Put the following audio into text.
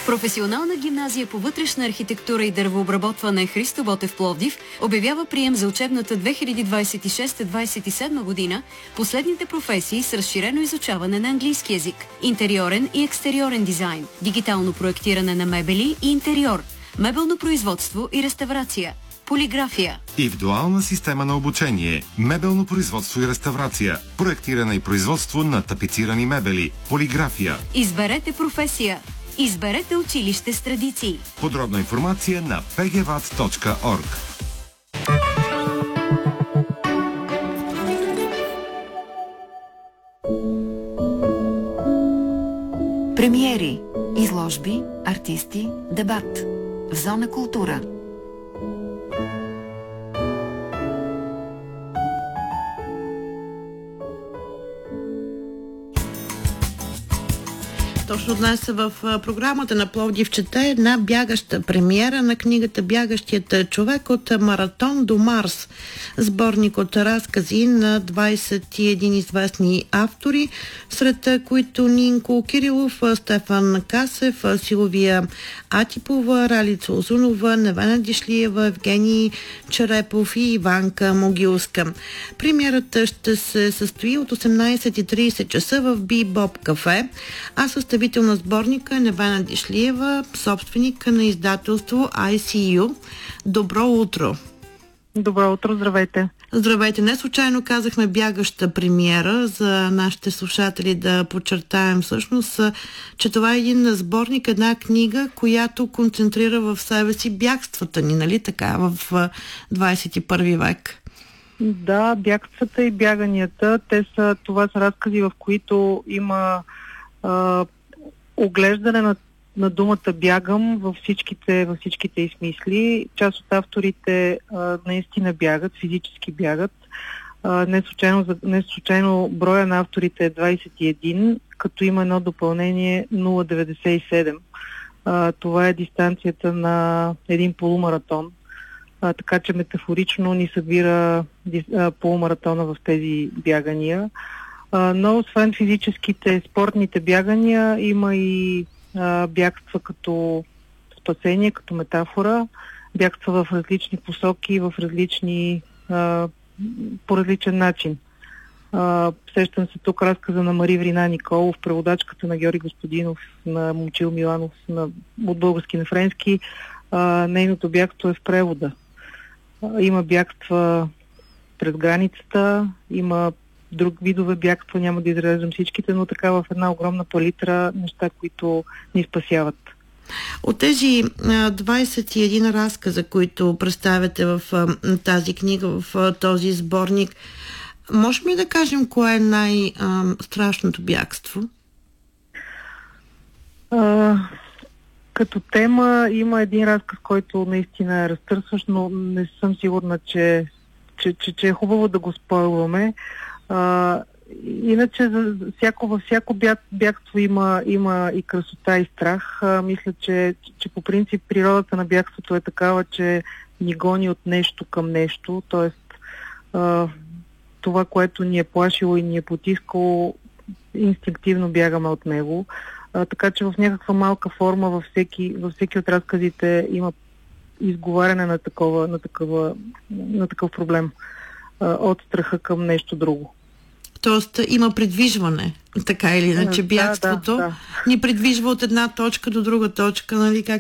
Професионална гимназия по вътрешна архитектура и дървообработване Христо Ботев Пловдив обявява прием за учебната 2026-27 година последните професии с разширено изучаване на английски език, интериорен и екстериорен дизайн, дигитално проектиране на мебели и интериор, мебелно производство и реставрация, полиграфия. И в дуална система на обучение, мебелно производство и реставрация, проектиране и производство на тапицирани мебели, полиграфия. Изберете професия. Изберете училище с традиции. Подробна информация на pgvat.org. Премиери, изложби, артисти, дебат. В Зона култура. Точно днес в програмата на Пловдив чете една бягаща премиера на книгата "Бягащият човек от Маратон до Марс", сборник от разкази на 21 известни автори, сред които Нинко Кирилов, Стефан Касев, Силвия Атипова, Ралица Озунова, Невена Дишлиева, Евгений Черепов и Иванка Могилска. Премиерата ще се състои от 18:30 часа в Бибоп кафе, а съставител на сборника е Невена Дишлиева, собственика на издателство ICU. Добро утро! Добро утро, здравейте! Здравейте! Не случайно казахме бягаща премиера за нашите слушатели да подчертаем всъщност, че това е един сборник, една книга, която концентрира в себе си бягствата ни, нали така, в 21 век. Да, бягствата и бяганията, това са разкази, в които има оглеждане на думата бягам във всичките й смисли. Част от авторите наистина бягат, физически бягат. Не случайно броя на авторите е 21, като има едно допълнение 0,97. Това е дистанцията на един полумаратон. Така че метафорично ни събира полумаратона в тези бягания. Но освен физическите, спортните бягания, има и бягства като спасение, като метафора, бягства в различни посоки, по различен начин. Сещам се тук разказа на Мари Врина Николов, преводачката на Георги Господинов, на Момчил Миланов, от български на френски. Нейното бягство е в превода. Има бягства през границата, има друг видове бягства, няма да изреждам всичките, но така в една огромна палитра неща, които ни спасяват. От тези 21 разказа, които представяте в тази книга, в този сборник, можем ли да кажем кое е най-страшното бягство? Като тема има един разказ, който наистина е разтърсващ, но не съм сигурна, че е хубаво да го спойлваме. Иначе във всяко бягство има и красота, и страх. Мисля, че по принцип природата на бягството е такава, че ни гони от нещо към нещо. Тоест това, което ни е плашило и ни е потискало, инстинктивно бягаме от него. Така че в някаква малка форма във всеки от разказите има изговаряне на такъв проблем. От страха към нещо друго. Тоест има придвижване, така или иначе бягството ни придвижва от една точка до друга точка, нали,